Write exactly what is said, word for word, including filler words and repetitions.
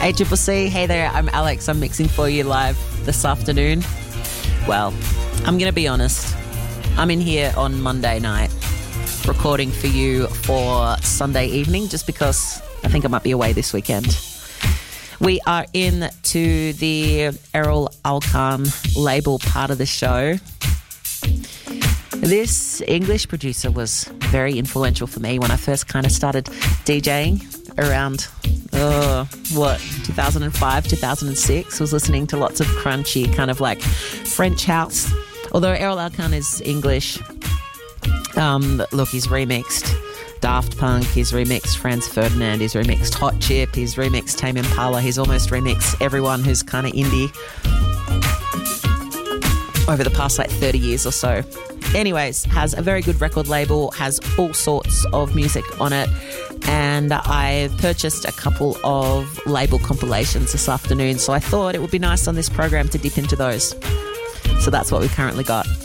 A C C C, hey there, I'm Alex. I'm mixing for you live this afternoon. Well, I'm going to be honest. I'm in here on Monday night recording for you for Sunday evening just because I think I might be away this weekend. We are in to the Errol Alkan label part of the show. This English producer was very influential for me when I first kind of started DJing around, uh, what, two thousand five, two thousand six. I was listening to lots of crunchy kind of like French house. Although Errol Alkan is English, um, look, he's remixed Daft Punk, he's remixed Franz Ferdinand, he's remixed Hot Chip, he's remixed Tame Impala, he's almost remixed everyone who's kind of indie over the past like thirty years or so. Anyways, has a very good record label, has all sorts of music on it, and I purchased a couple of label compilations this afternoon, so I thought it would be nice on this program to dip into those. So that's what we currently got.